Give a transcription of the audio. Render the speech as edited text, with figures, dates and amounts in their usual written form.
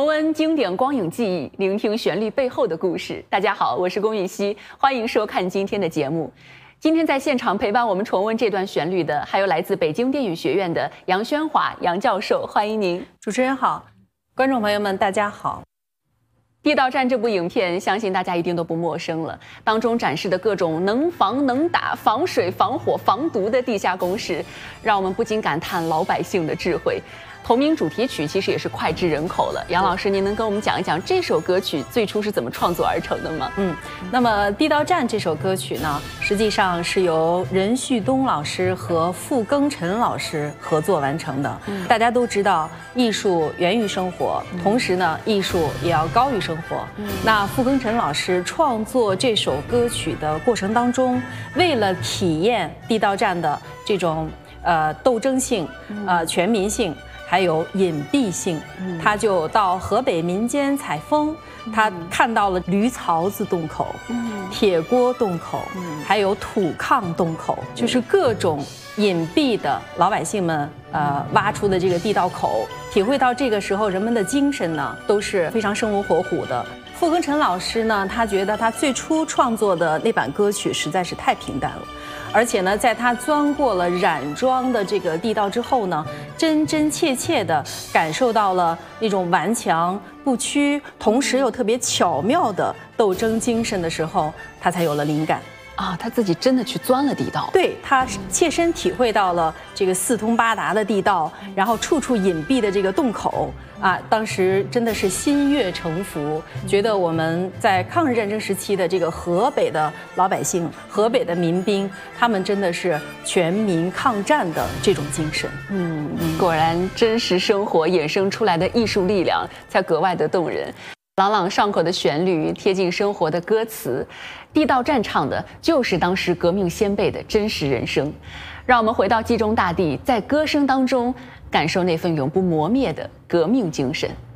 重温经典光影记忆，聆听旋律背后的故事。大家好，我是龚玉熙，欢迎收看今天的节目。今天在现场陪伴我们重温这段旋律的，还有来自北京电影学院的杨宣华杨教授，欢迎您。 主持人好，观众朋友们大家好。 《地道战》这部影片，相信大家一定都不陌生了。当中展示的各种能防能打、防水、防火、防毒的地下工事，让我们不禁感叹老百姓的智慧。同名主题曲其实也是脍炙人口了。杨老师，您能跟我们讲一讲这首歌曲最初是怎么创作而成的吗？ 那么《地道战》这首歌曲呢，实际上是由任旭东老师和傅庚辰老师合作完成的。大家都知道，艺术源于生活，同时呢，艺术也要高于生活。那傅庚辰老师创作这首歌曲的过程当中，为了体验地道战的这种斗争性、全民性。还有隐蔽性，他就到河北民间采风，他看到了驴槽子洞口、铁锅洞口，还有土炕洞口，就是各种隐蔽的老百姓们挖出的这个地道口，体会到这个时候人们的精神呢都是非常生龙活虎的。傅庚辰老师呢，他觉得他最初创作的那版歌曲实在是太平淡了。而且呢，在他钻过了染妆的这个地道之后呢，真真切切地感受到了那种顽强不屈，同时又特别巧妙的斗争精神的时候，他才有了灵感。 他自己真的去钻了地道， 对，他切身体会到了这个四通八达的地道，然后处处隐蔽的这个洞口当时真的是心悦诚服，觉得我们在抗日战争时期的这个河北的老百姓、河北的民兵，他们真的是全民抗战的这种精神。 果然真实生活衍生出来的艺术力量才格外的动人。朗朗上口的旋律，贴近生活的歌词，地道战唱的就是当时革命先辈的真实人生。让我们回到冀中大地，在歌声当中感受那份永不磨灭的革命精神。